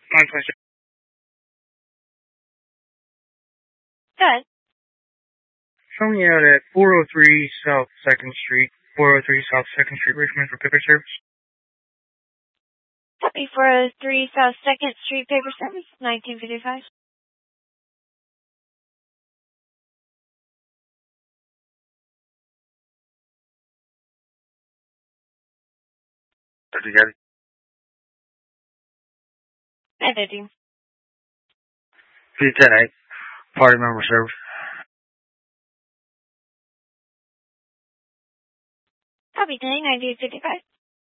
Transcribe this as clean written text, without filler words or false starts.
926. Good. Show me out at 403 South 2nd Street. 403 South 2nd Street, Richmond, for paper service. Copy 403 South 2nd Street, paper service, 1955. Did you get it? Editing. P10-8. Party member service. Copy 1955.